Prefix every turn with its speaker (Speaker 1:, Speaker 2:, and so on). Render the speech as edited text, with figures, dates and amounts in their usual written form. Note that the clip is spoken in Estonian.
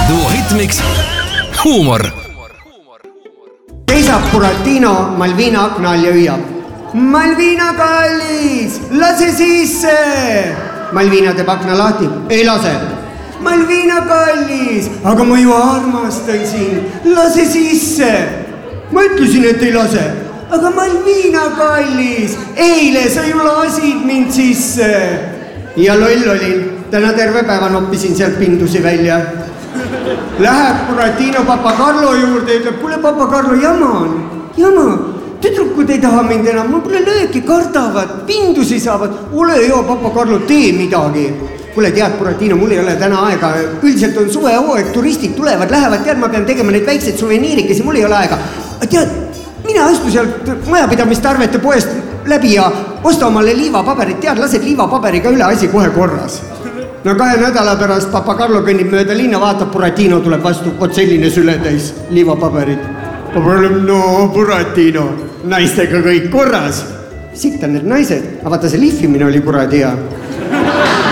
Speaker 1: Duo Hitmix huumor.
Speaker 2: Seisab Buratino Malvina akna all ja hüüab. Malvina kallis, lase sisse! Malvina teeb akna lahti. Ei lase. Malvina kallis, aga ma ju armastan sind. Lase sisse. Ma ütlesin, et ei lase. Aga Malvina kallis, eile sa ju lasid mind sisse. Ja loll olin. Täna terve päeva noppisin sealt pindusi välja. Läheb Buratino papa Carlo juurde ja ütleb, kuule papa Carlo, jama, tüdrukud ei taha mind enam, mul pole lööki, kardavad, pindusi saavad. Ole joo, papa Carlo, tee midagi. Kuule, tead, Buratino, mul ei ole täna aega, üldiselt on suvehooaeg, turistid tulevad, lähevad, tead, ma pean tegema neid väikseid suveniirikesi, mul ei ole aega. Tead, mina astu sealt majapidamistarvete poest läbi ja osta omale liivapaberit, tead, lased liivapaberiga üle asi kohe korras. No 2 nädala pärast papa Carlo kõnnib mööda linna, vaatab, Buratino tuleb vastu, vot selline sületäis liivapaberit. Papa ütleb, no Buratino, naistega kõik korras. Sitta need naised, aga vaata see lihvimine oli kuradi hea.